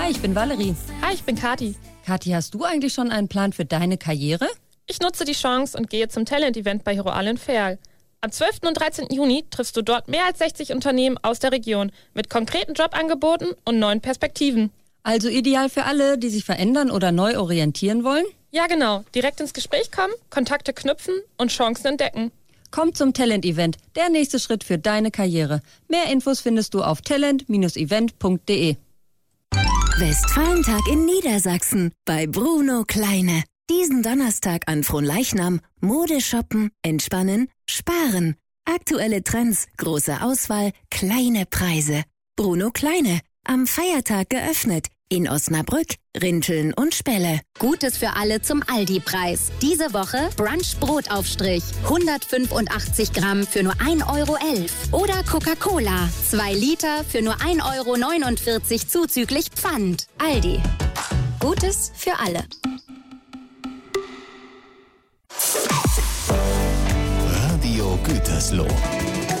Hi, ich bin Valerie. Hi, ich bin Kathi. Kathi, hast du eigentlich schon einen Plan für deine Karriere? Ich nutze die Chance und gehe zum Talent-Event bei Hero Allen Verl. Am 12. und 13. Juni triffst du dort mehr als 60 Unternehmen aus der Region mit konkreten Jobangeboten und neuen Perspektiven. Also ideal für alle, die sich verändern oder neu orientieren wollen? Ja, genau. Direkt ins Gespräch kommen, Kontakte knüpfen und Chancen entdecken. Komm zum Talent-Event, der nächste Schritt für deine Karriere. Mehr Infos findest du auf talent-event.de. Westfalentag in Niedersachsen bei Bruno Kleine. Diesen Donnerstag an Fronleichnam Mode shoppen, entspannen, sparen. Aktuelle Trends, große Auswahl, kleine Preise. Bruno Kleine, am Feiertag geöffnet. In Osnabrück, Rinteln und Spelle. Gutes für alle zum Aldi-Preis. Diese Woche Brunch-Brotaufstrich. 185 Gramm für nur 1,11 €. Oder Coca-Cola. 2 Liter für nur 1,49 € zuzüglich Pfand. Aldi. Gutes für alle. Radio Gütersloh.